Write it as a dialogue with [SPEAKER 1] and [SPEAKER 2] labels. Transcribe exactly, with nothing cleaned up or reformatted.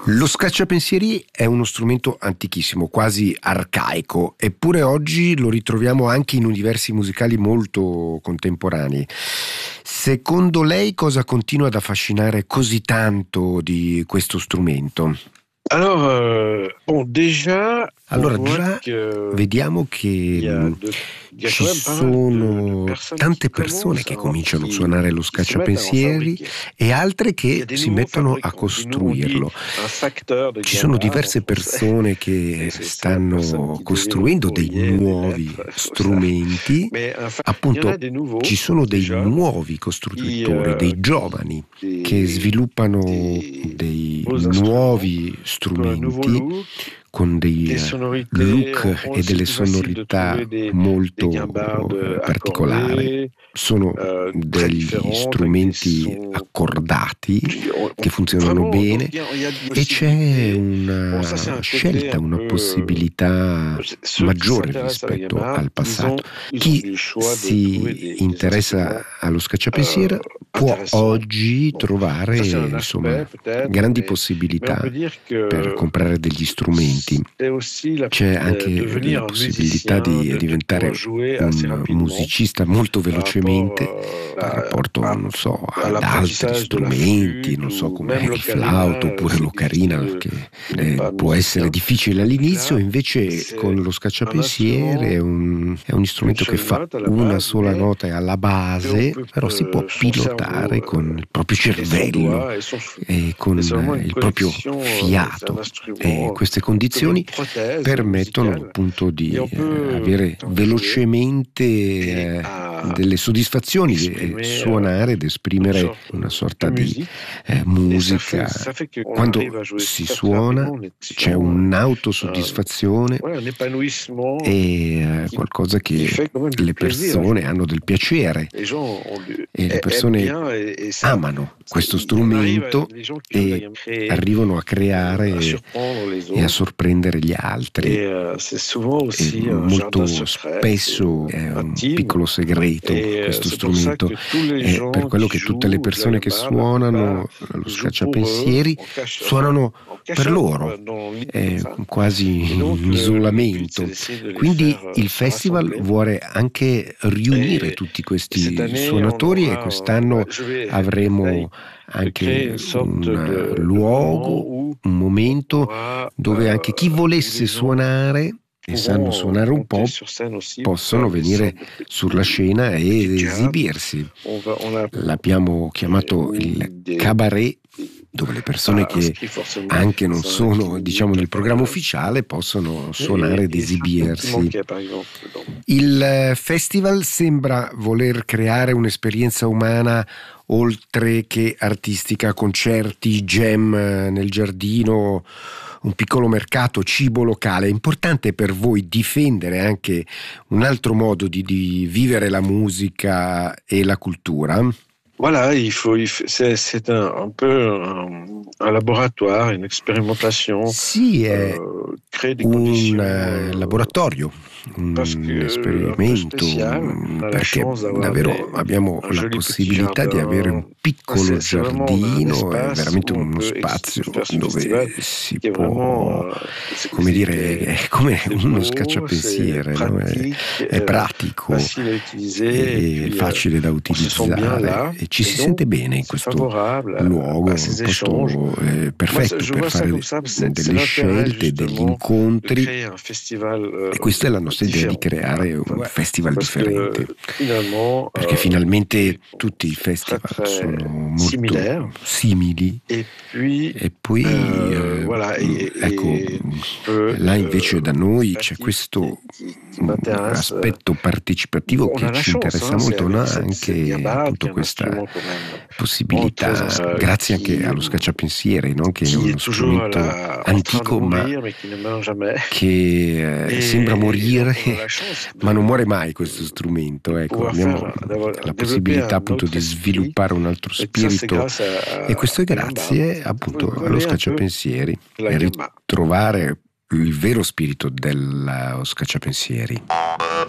[SPEAKER 1] Lo scacciapensieri è uno strumento antichissimo, quasi arcaico, eppure oggi lo ritroviamo anche in universi musicali molto contemporanei. Secondo lei cosa continua ad affascinare così tanto di questo strumento?
[SPEAKER 2] Alors, euh, bon, déjà,
[SPEAKER 1] Allora già vediamo che ci sono tante persone che cominciano a suonare lo scacciapensieri e altre che si mettono a costruirlo. Ci sono diverse persone che stanno costruendo dei nuovi strumenti, appunto ci sono dei nuovi costruttori, dei giovani che sviluppano dei nuovi strumenti con dei look e delle sonorità molto particolari. Sono degli strumenti accordati che funzionano bene e c'è una scelta, una possibilità maggiore rispetto al passato. Chi si interessa allo scacciapensiero può oggi trovare insomma grandi possibilità per comprare degli strumenti. C'è anche la possibilità di diventare un musicista molto velocemente in rapporto, non so, ad altri strumenti, non so, come il flauto oppure l'ocarina, che eh, può essere difficile all'inizio, invece con lo scacciapensieri è un, è un strumento che fa una sola nota alla base, però si può pilotare con il proprio cervello e con il proprio fiato, e queste condizioni permettono appunto di eh, avere velocemente eh, delle soddisfazioni, di suonare ed esprimere una sorta di eh, musica. Quando si suona c'è un'autosoddisfazione e eh, qualcosa che le persone hanno del piacere e le persone amano questo strumento e arrivano a creare e a sorprendere gli altri. E molto spesso è un piccolo segreto questo strumento, è per quello che tutte le persone che suonano lo scacciapensieri suonano per loro, è quasi in isolamento. Quindi il festival vuole anche riunire tutti questi suonatori e quest'anno avremo anche un luogo, un momento dove anche chi volesse suonare e sanno suonare un po' possono venire sulla scena ed esibirsi. L'abbiamo chiamato il cabaret, dove le persone che anche non sono, diciamo, nel programma ufficiale possono suonare ed esibirsi. Il festival sembra voler creare un'esperienza umana oltre che artistica, concerti, jam nel giardino, un piccolo mercato, cibo locale. È importante per voi difendere anche un altro modo di, di vivere la musica e la cultura?
[SPEAKER 2] Voilà, il faut, il faut c'est, c'est un, un peu un, un laboratoire, une expérimentation.
[SPEAKER 1] Sì, è
[SPEAKER 2] euh, créer des
[SPEAKER 1] un
[SPEAKER 2] conditions,
[SPEAKER 1] eh, laboratorio, un esperimento, perché davvero abbiamo la possibilità di avere un piccolo giardino, è veramente uno spazio dove si può, come dire, è come uno scacciapensieri, no? è, è pratico, è facile da utilizzare e ci si sente bene in questo luogo, un posto eh, perfetto per fare delle scelte, degli incontri, e questa è la nostra idea di creare un festival differente, perché finalmente tutti i festival sono molto simili e poi eh, ecco, là invece da noi c'è questo aspetto partecipativo che ci interessa molto, no? Anche appunto questa possibilità, grazie anche allo scacciapensieri, no? Che è uno strumento antico ma che eh, sembra morire, ma non muore mai questo strumento. Ecco, abbiamo la possibilità appunto di sviluppare un altro spirito, e questo è grazie appunto allo scacciapensieri, e ritrovare il vero spirito dello scacciapensieri.